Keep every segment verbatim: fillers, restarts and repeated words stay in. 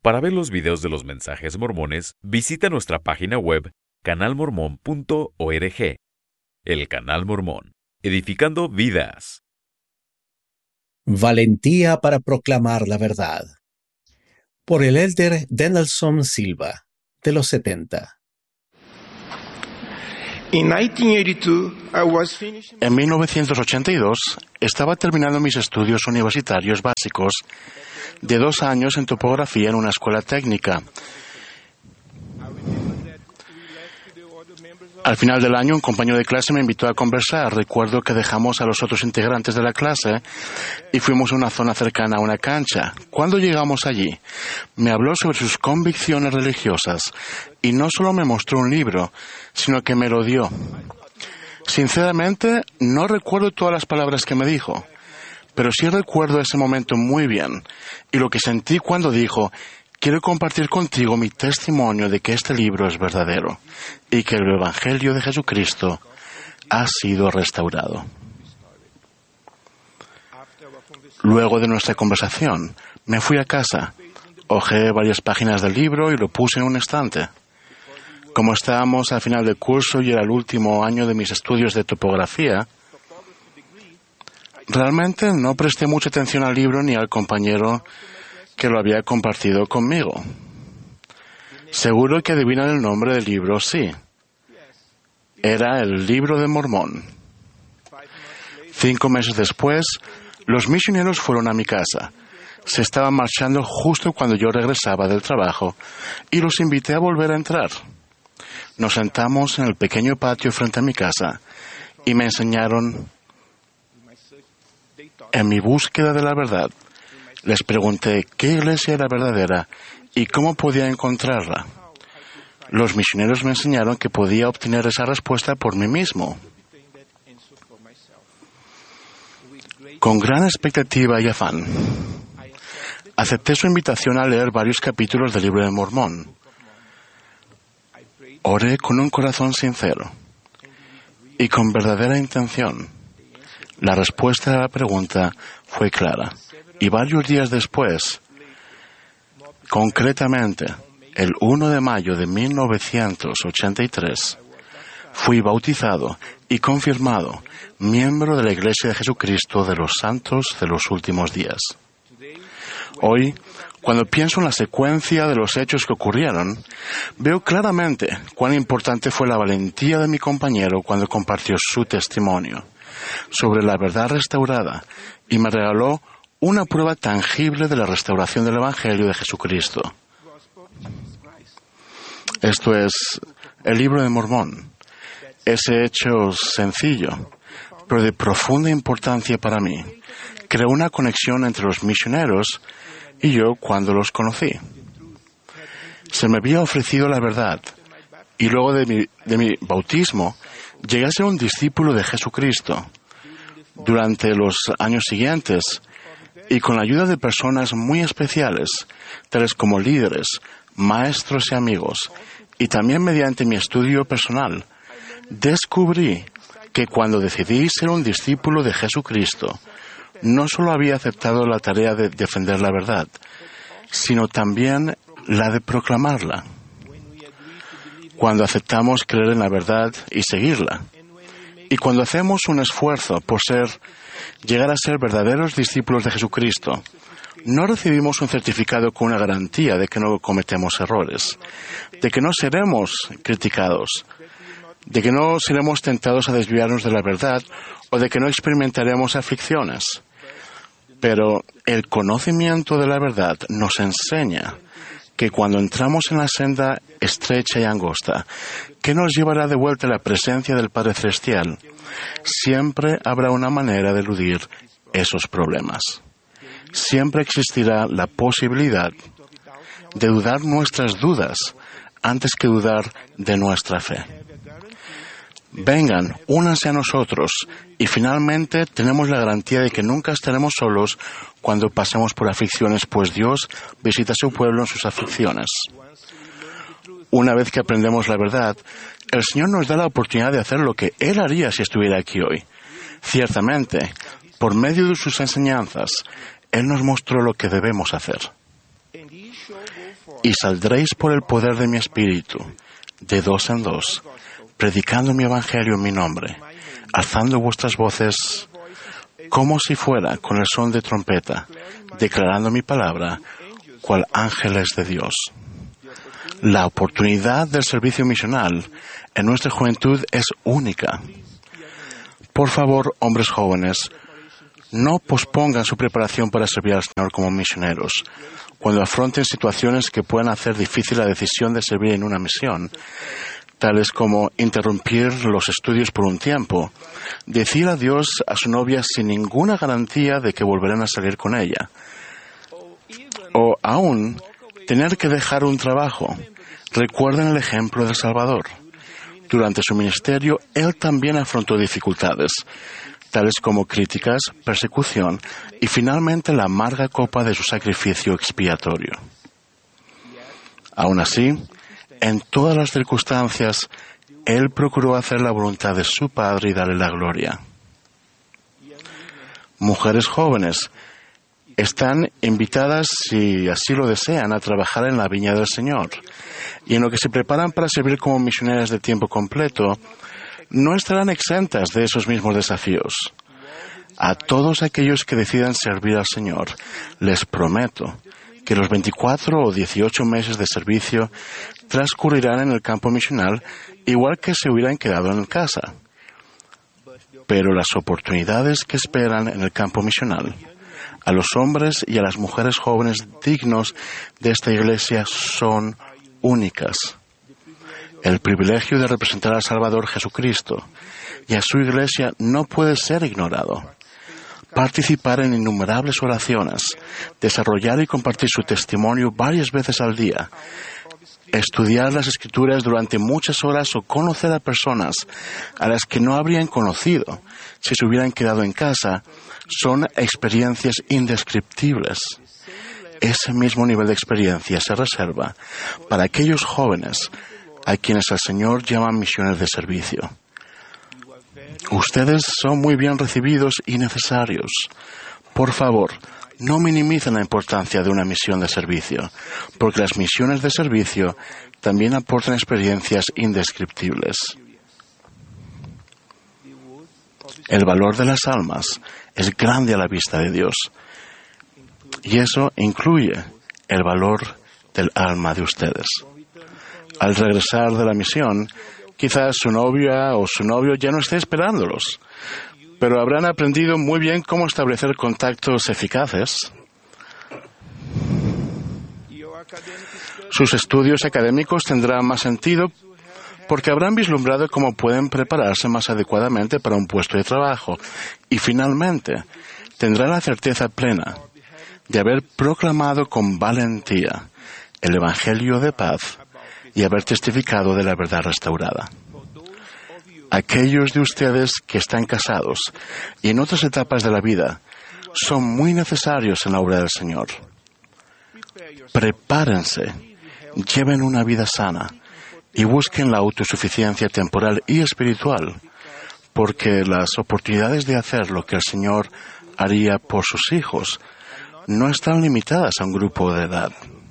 Para ver los videos de los mensajes mormones, visita nuestra página web canal mormón punto org. El Canal Mormón, edificando vidas. Valentía para proclamar la verdad. Por el elder Denelson Silva, de los setenta. En mil novecientos ochenta y dos estaba terminando mis estudios universitarios básicos de dos años en topografía en una escuela técnica. Al final del año, un compañero de clase me invitó a conversar. Recuerdo que dejamos a los otros integrantes de la clase y fuimos a una zona cercana a una cancha. Cuando llegamos allí, me habló sobre sus convicciones religiosas y no solo me mostró un libro, sino que me lo dio. Sinceramente, no recuerdo todas las palabras que me dijo, pero sí recuerdo ese momento muy bien y lo que sentí cuando dijo: quiero compartir contigo mi testimonio de que este libro es verdadero y que el Evangelio de Jesucristo ha sido restaurado. Luego de nuestra conversación, me fui a casa, hojeé varias páginas del libro y lo puse en un estante. Como estábamos al final del curso y era el último año de mis estudios de topografía, realmente no presté mucha atención al libro ni al compañero que lo había compartido conmigo. Seguro que adivinan el nombre del libro, sí. Era el Libro de Mormón. Cinco meses después, los misioneros fueron a mi casa. Se estaban marchando justo cuando yo regresaba del trabajo y los invité a volver a entrar. Nos sentamos en el pequeño patio frente a mi casa y me enseñaron. En mi búsqueda de la verdad, les pregunté qué iglesia era verdadera y cómo podía encontrarla. Los misioneros me enseñaron que podía obtener esa respuesta por mí mismo. Con gran expectativa y afán, acepté su invitación a leer varios capítulos del Libro de Mormón. Oré con un corazón sincero y con verdadera intención. La respuesta a la pregunta fue clara. Y varios días después, concretamente el primero de mayo de mil novecientos ochenta y tres, fui bautizado y confirmado miembro de la Iglesia de Jesucristo de los Santos de los Últimos Días. Hoy, cuando pienso en la secuencia de los hechos que ocurrieron, veo claramente cuán importante fue la valentía de mi compañero cuando compartió su testimonio sobre la verdad restaurada y me regaló una prueba tangible de la restauración del Evangelio de Jesucristo. Esto es el Libro de Mormón. Ese hecho sencillo, pero de profunda importancia para mí, creó una conexión entre los misioneros y yo cuando los conocí. Se me había ofrecido la verdad y luego de mi, de mi bautismo llegué a ser un discípulo de Jesucristo. Durante los años siguientes, y con la ayuda de personas muy especiales, tales como líderes, maestros y amigos, y también mediante mi estudio personal, descubrí que cuando decidí ser un discípulo de Jesucristo, no solo había aceptado la tarea de defender la verdad, sino también la de proclamarla. Cuando aceptamos creer en la verdad y seguirla, y cuando hacemos un esfuerzo por ser llegar a ser verdaderos discípulos de Jesucristo, no recibimos un certificado con una garantía de que no cometemos errores, de que no seremos criticados, de que no seremos tentados a desviarnos de la verdad o de que no experimentaremos aflicciones. Pero el conocimiento de la verdad nos enseña que cuando entramos en la senda estrecha y angosta, que nos llevará de vuelta a la presencia del Padre Celestial, siempre habrá una manera de eludir esos problemas. Siempre existirá la posibilidad de dudar nuestras dudas antes que dudar de nuestra fe. Vengan, únanse a nosotros y finalmente tenemos la garantía de que nunca estaremos solos cuando pasemos por aflicciones, pues Dios visita a su pueblo en sus aflicciones. Una vez que aprendemos la verdad, el Señor nos da la oportunidad de hacer lo que Él haría si estuviera aquí hoy. Ciertamente, por medio de sus enseñanzas, Él nos mostró lo que debemos hacer. y saldréis por el poder de mi espíritu, de dos en dos, predicando mi evangelio en mi nombre, alzando vuestras voces como si fuera con el son de trompeta, declarando mi palabra, cual ángeles de Dios. La oportunidad del servicio misional en nuestra juventud es única. Por favor, hombres jóvenes, no pospongan su preparación para servir al Señor como misioneros. Cuando afronten situaciones que puedan hacer difícil la decisión de servir en una misión, tales como interrumpir los estudios por un tiempo, decir adiós a su novia sin ninguna garantía de que volverán a salir con ella, o aún tener que dejar un trabajo. Recuerden el ejemplo del Salvador. Durante su ministerio, Él también afrontó dificultades, tales como críticas, persecución y finalmente la amarga copa de su sacrificio expiatorio. Aún así, en todas las circunstancias, Él procuró hacer la voluntad de su Padre y darle la gloria. Mujeres jóvenes están invitadas, si así lo desean, a trabajar en la viña del Señor. Y en lo que se preparan para servir como misioneras de tiempo completo, no estarán exentas de esos mismos desafíos. A todos aquellos que decidan servir al Señor, les prometo que los veinticuatro o dieciocho meses de servicio transcurrirán en el campo misional igual que se hubieran quedado en casa. Pero las oportunidades que esperan en el campo misional a los hombres y a las mujeres jóvenes dignos de esta iglesia son únicas. El privilegio de representar al Salvador Jesucristo y a su iglesia no puede ser ignorado. Participar en innumerables oraciones, desarrollar y compartir su testimonio varias veces al día, estudiar las Escrituras durante muchas horas o conocer a personas a las que no habrían conocido si se hubieran quedado en casa, son experiencias indescriptibles. Ese mismo nivel de experiencia se reserva para aquellos jóvenes a quienes el Señor llama misiones de servicio. Ustedes son muy bien recibidos y necesarios. Por favor, no minimicen la importancia de una misión de servicio, porque las misiones de servicio también aportan experiencias indescriptibles. El valor de las almas es grande a la vista de Dios, y eso incluye el valor del alma de ustedes. Al regresar de la misión, quizás su novia o su novio ya no esté esperándolos, pero habrán aprendido muy bien cómo establecer contactos eficaces. Sus estudios académicos tendrán más sentido porque habrán vislumbrado cómo pueden prepararse más adecuadamente para un puesto de trabajo y finalmente tendrán la certeza plena de haber proclamado con valentía el Evangelio de paz y haber testificado de la verdad restaurada. Aquellos de ustedes que están casados y en otras etapas de la vida son muy necesarios en la obra del Señor. Prepárense, lleven una vida sana y busquen la autosuficiencia temporal y espiritual, porque las oportunidades de hacer lo que el Señor haría por sus hijos no están limitadas a un grupo de edad.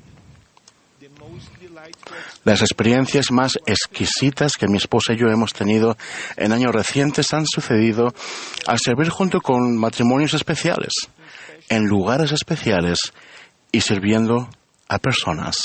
Las experiencias más exquisitas que mi esposa y yo hemos tenido en años recientes han sucedido al servir junto con matrimonios especiales, en lugares especiales y sirviendo a personas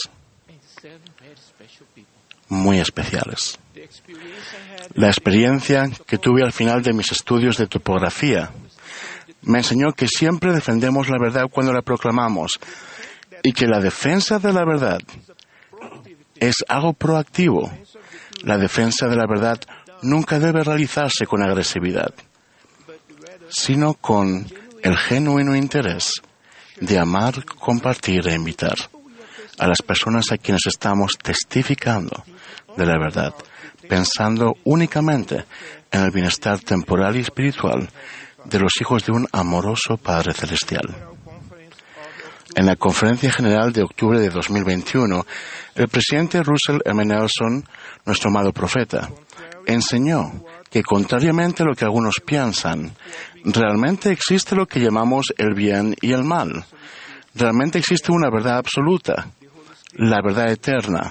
muy especiales. La experiencia que tuve al final de mis estudios de topografía me enseñó que siempre defendemos la verdad cuando la proclamamos y que la defensa de la verdad es algo proactivo. La defensa de la verdad nunca debe realizarse con agresividad, sino con el genuino interés de amar, compartir e invitar a las personas a quienes estamos testificando de la verdad, pensando únicamente en el bienestar temporal y espiritual de los hijos de un amoroso Padre Celestial. En la Conferencia General de octubre de dos mil veintiuno, el presidente Russell M. Nelson, nuestro amado profeta, enseñó que, contrariamente a lo que algunos piensan, realmente existe lo que llamamos el bien y el mal. Realmente existe una verdad absoluta, la verdad eterna.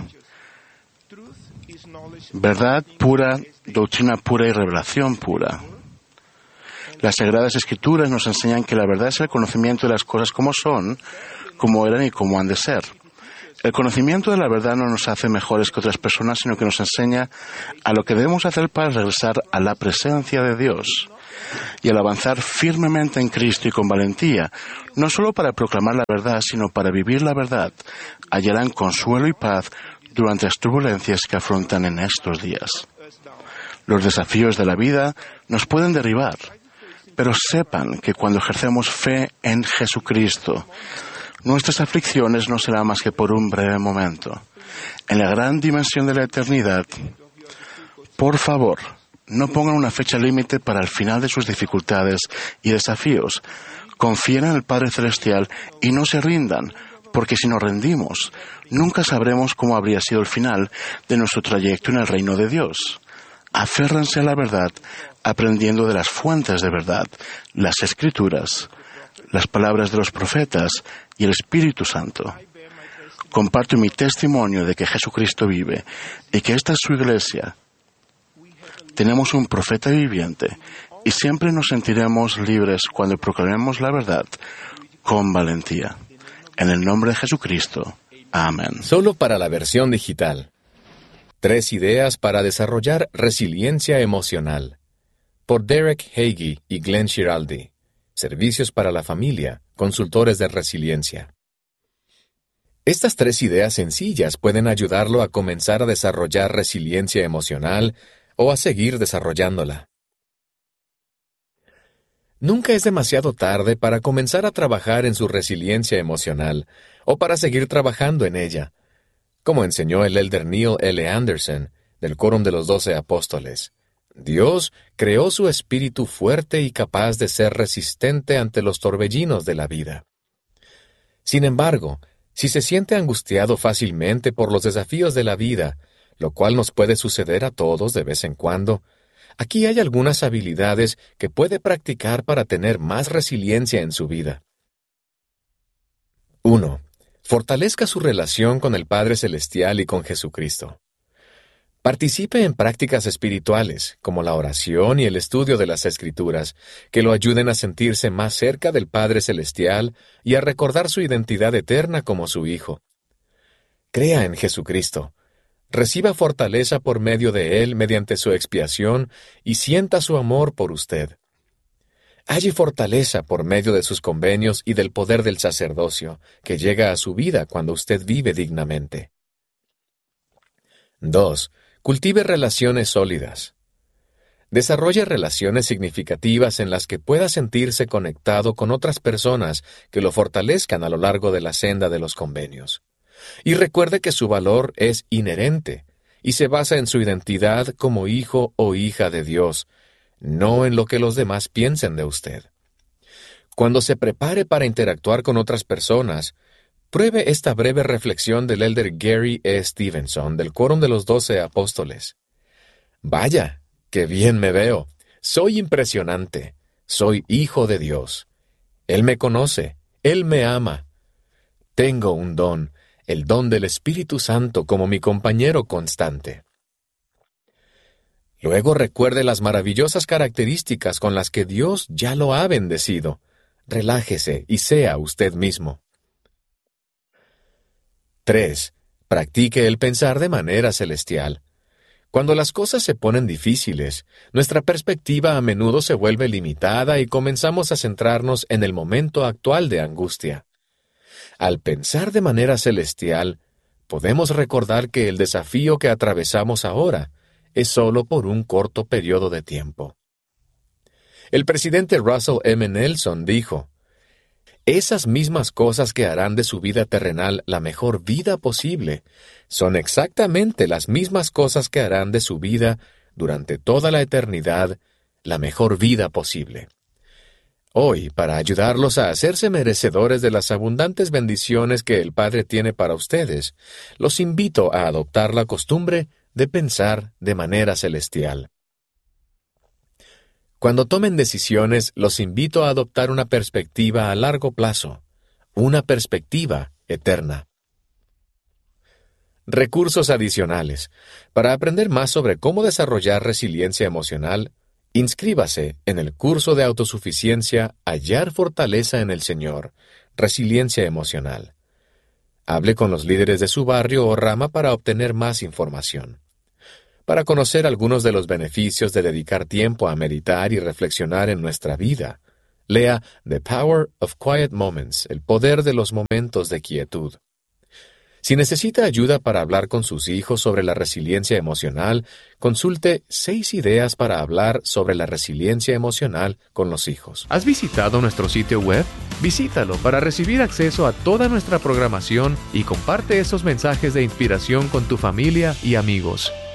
Verdad pura, doctrina pura y revelación pura. Las Sagradas Escrituras nos enseñan que la verdad es el conocimiento de las cosas como son, como eran y como han de ser. El conocimiento de la verdad no nos hace mejores que otras personas, sino que nos enseña a lo que debemos hacer para regresar a la presencia de Dios y al avanzar firmemente en Cristo y con valentía, no solo para proclamar la verdad, sino para vivir la verdad, hallarán consuelo y paz durante las turbulencias que afrontan en estos días. Los desafíos de la vida nos pueden derribar, pero sepan que cuando ejercemos fe en Jesucristo, nuestras aflicciones no serán más que por un breve momento. En la gran dimensión de la eternidad, por favor, no pongan una fecha límite para el final de sus dificultades y desafíos. Confíen en el Padre Celestial y no se rindan, porque si nos rendimos, nunca sabremos cómo habría sido el final de nuestro trayecto en el reino de Dios. Aférrense a la verdad, aprendiendo de las fuentes de verdad, las Escrituras, las palabras de los profetas y el Espíritu Santo. Comparto mi testimonio de que Jesucristo vive y que esta es su iglesia. Tenemos un profeta viviente y siempre nos sentiremos libres cuando proclamemos la verdad con valentía. En el nombre de Jesucristo. Amén. Solo para la versión digital. Tres ideas para desarrollar resiliencia emocional. Por Derek Hagee y Glenn Schiraldi. Servicios para la familia, consultores de resiliencia. Estas tres ideas sencillas pueden ayudarlo a comenzar a desarrollar resiliencia emocional o a seguir desarrollándola. Nunca es demasiado tarde para comenzar a trabajar en su resiliencia emocional o para seguir trabajando en ella, como enseñó el elder Neil L. Anderson del Quórum de los Doce Apóstoles. Dios creó su espíritu fuerte y capaz de ser resistente ante los torbellinos de la vida. Sin embargo, si se siente angustiado fácilmente por los desafíos de la vida, lo cual nos puede suceder a todos de vez en cuando, aquí hay algunas habilidades que puede practicar para tener más resiliencia en su vida. uno. Fortalezca su relación con el Padre Celestial y con Jesucristo. Participe en prácticas espirituales, como la oración y el estudio de las Escrituras, que lo ayuden a sentirse más cerca del Padre Celestial y a recordar su identidad eterna como su Hijo. Crea en Jesucristo. Reciba fortaleza por medio de Él mediante su expiación y sienta su amor por usted. Halle fortaleza por medio de sus convenios y del poder del sacerdocio, que llega a su vida cuando usted vive dignamente. dos. Cultive relaciones sólidas. Desarrolle relaciones significativas en las que pueda sentirse conectado con otras personas que lo fortalezcan a lo largo de la senda de los convenios. Y recuerde que su valor es inherente y se basa en su identidad como hijo o hija de Dios, no en lo que los demás piensen de usted. Cuando se prepare para interactuar con otras personas, pruebe esta breve reflexión del elder Gary E. Stevenson del Quórum de los Doce Apóstoles. Vaya, qué bien me veo. Soy impresionante. Soy hijo de Dios. Él me conoce. Él me ama. Tengo un don, el don del Espíritu Santo como mi compañero constante. Luego recuerde las maravillosas características con las que Dios ya lo ha bendecido. Relájese y sea usted mismo. tres. Practique el pensar de manera celestial. Cuando las cosas se ponen difíciles, nuestra perspectiva a menudo se vuelve limitada y comenzamos a centrarnos en el momento actual de angustia. Al pensar de manera celestial, podemos recordar que el desafío que atravesamos ahora es solo por un corto periodo de tiempo. El presidente Russell M. Nelson dijo, «Esas mismas cosas que harán de su vida terrenal la mejor vida posible son exactamente las mismas cosas que harán de su vida durante toda la eternidad la mejor vida posible». Hoy, para ayudarlos a hacerse merecedores de las abundantes bendiciones que el Padre tiene para ustedes, los invito a adoptar la costumbre de pensar de manera celestial. Cuando tomen decisiones, los invito a adoptar una perspectiva a largo plazo, una perspectiva eterna. Recursos adicionales. Para aprender más sobre cómo desarrollar resiliencia emocional, inscríbase en el curso de autosuficiencia Hallar fortaleza en el Señor, Resiliencia emocional. Hable con los líderes de su barrio o rama para obtener más información. Para conocer algunos de los beneficios de dedicar tiempo a meditar y reflexionar en nuestra vida, lea The Power of Quiet Moments, el poder de los momentos de quietud. Si necesita ayuda para hablar con sus hijos sobre la resiliencia emocional, consulte seis ideas para hablar sobre la resiliencia emocional con los hijos. ¿Has visitado nuestro sitio web? Visítalo para recibir acceso a toda nuestra programación y comparte esos mensajes de inspiración con tu familia y amigos.